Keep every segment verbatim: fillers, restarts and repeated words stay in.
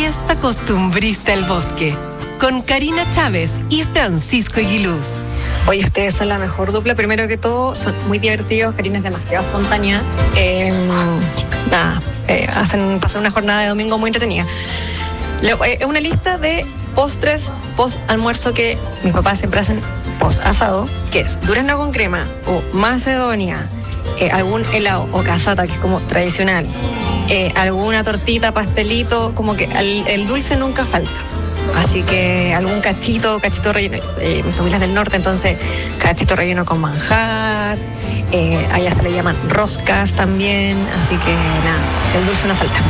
Fiesta Costumbrista El Bosque, con Karina Chávez y Francisco Aguiluz. Oye, ustedes son la mejor dupla. Primero que todo, son muy divertidos. Karina es demasiado espontánea. Eh, nada, eh, hacen, pasan una jornada de domingo muy entretenida. Es eh, una lista de postres post-almuerzo que mis papás siempre hacen post-asado, que es durazno con crema o macedonia, eh, algún helado o casata, que es como tradicional, eh, alguna tortita, pastelito, como que el, el dulce nunca falta. Así que algún cachito, cachito relleno, eh, mi familia es del norte, entonces cachito relleno con manjar, eh, allá se le llaman roscas también, así que nada, el dulce no falta.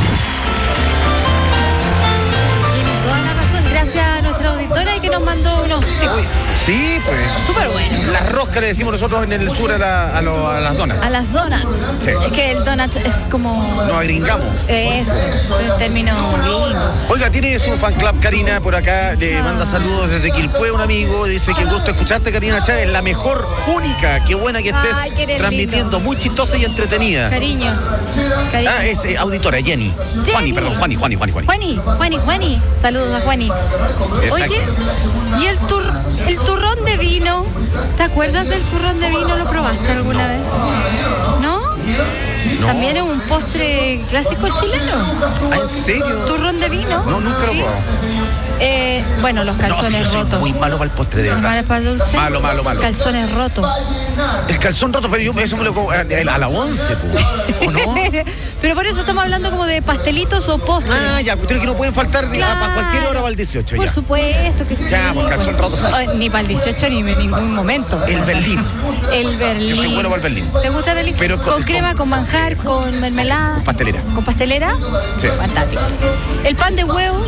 Tiene toda la razón, gracias a nuestra auditora que nos mandó unos tips. Sí, pues. Súper bueno. Las roscas le decimos nosotros en el sur a, la, a, lo, a las donas. A las donuts. Sí. Es que el donut es como... Nos agringamos. Eso, el término gringo. Oiga, tiene su fan club Karina por acá, le manda saludos desde Quilpué, un amigo, dice que gusto escucharte, Karina Chávez, la mejor, única, qué buena que estés. Ay, que eres transmitiendo, lindo. Muy chistosa y entretenida. Cariños. Cariños. Ah, es eh, auditora, Jenny. Jenny. Juani, perdón, Juani, Juani, Juani, Juani. Juani, Juani, Juani. Saludos a Juani. Exacto. Oye, ¿y el, tur el turrón de vino? ¿Te acuerdas del turrón de vino? ¿Lo probaste alguna vez? ¿No? No. También es un postre clásico chileno. ¿Ah, en serio? Turrón de vino. No, nunca lo he ¿Sí? probado. Eh, bueno, los calzones no, sí, yo soy rotos. muy malo para el postre, de verdad. Malo para el dulce. Malo, malo, malo. Calzones rotos. El calzón roto, pero yo eso me lo como a, a la once, ¿o no? Pero por eso estamos hablando como de pastelitos o postres. Ah, ya, cuestiones que no pueden faltar de, Claro. a, a cualquier hora va el dieciocho, Por ya. supuesto que sí. Ya, pues calzón roto. Ay, ni para el dieciocho ni en ningún momento. El Berlín. El Berlín. Yo soy bueno para el Berlín. ¿Te gusta el Berlín? Pero con, con- crema, con- con manjar, con mermelada. Con pastelera. ¿Con pastelera? Sí. Fantástico. El pan de huevo.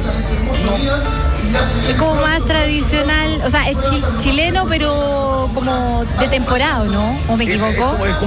Es como más tradicional, o sea, es chi chileno, pero como de temporada, ¿no? ¿O me Es- es equivoco? como- es como